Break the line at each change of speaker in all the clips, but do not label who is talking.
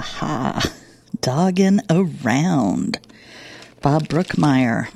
Aha, Doggin' Around. Bob Brookmeyer,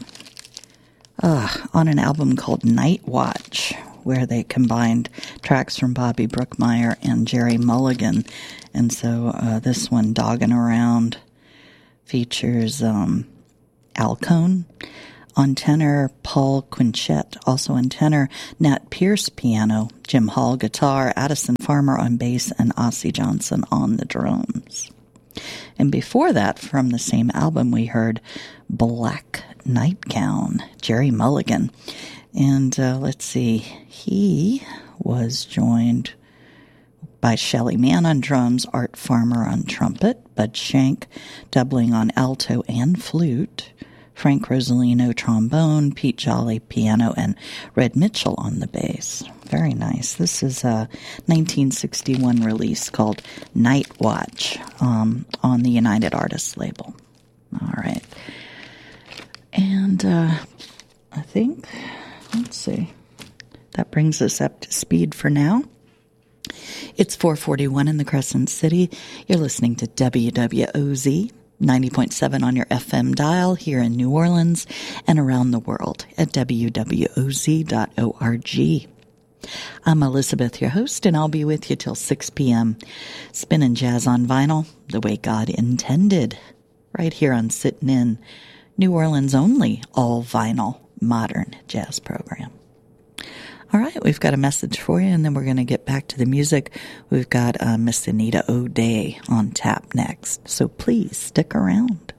on an album called Night Watch, where they combined tracks from Bobby Brookmeyer and Jerry Mulligan. And so this one, Doggin' Around, features Al Cohn. On tenor, Paul Quinchette. Also on tenor, Nat Pierce piano, Jim Hall guitar, Addison Farmer on bass, and Ossie Johnson on the drums. And before that, from the same album, we heard Black Nightgown, Jerry Mulligan. And let's see, he was joined by Shelly Mann on drums, Art Farmer on trumpet, Bud Shank doubling on alto and flute, Frank Rosolino trombone, Pete Jolly piano, and Red Mitchell on the bass. Very nice. This is a 1961 release called Night Watch on the United Artists label. All right. And I think, let's see, that brings us up to speed for now. It's 4:41 in the Crescent City. You're listening to WWOZ 90.7 on your FM dial here in New Orleans and around the world at wwoz.org. I'm Elizabeth, your host, and I'll be with you till 6 p.m. Spinning jazz on vinyl the way God intended, right here on Sittin' In, New Orleans' only all-vinyl modern jazz program. All right, we've got a message for you, and then we're going to get back to the music. We've got Miss Anita O'Day on tap next, so please stick around.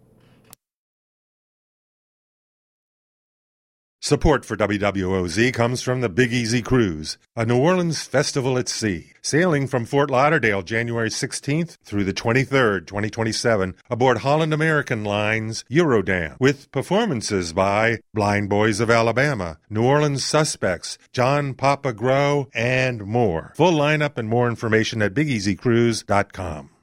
Support for WWOZ comes from the Big Easy Cruise, a New Orleans festival at sea, sailing from Fort Lauderdale January 16th through the 23rd, 2027, aboard Holland American Line's Eurodam, with performances by Blind Boys of Alabama, New Orleans Suspects, John Papa Grow, and more. Full lineup and more information at BigEasyCruise.com.